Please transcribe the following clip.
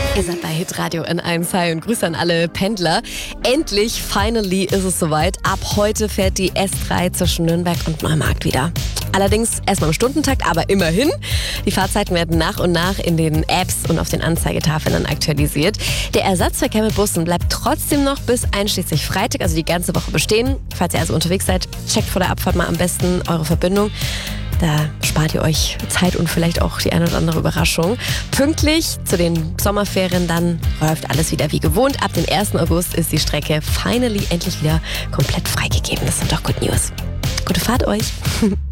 Ihr seid bei Hitradio N1. Hi und Grüße an alle Pendler. Endlich, finally ist es soweit. Ab heute fährt die S3 zwischen Nürnberg und Neumarkt wieder. Allerdings erstmal im Stundentakt, aber immerhin. Die Fahrzeiten werden nach und nach in den Apps und auf den Anzeigetafeln dann aktualisiert. Der Ersatzverkehr mit Bussen bleibt trotzdem noch bis einschließlich Freitag, also die ganze Woche bestehen. Falls ihr also unterwegs seid, checkt vor der Abfahrt mal am besten eure Verbindung. Da spart ihr euch Zeit und vielleicht auch die eine oder andere Überraschung. Pünktlich zu den Sommerferien dann läuft alles wieder wie gewohnt. Ab dem 1. August ist die Strecke finally endlich wieder komplett freigegeben. Das sind doch Good News. Gute Fahrt euch.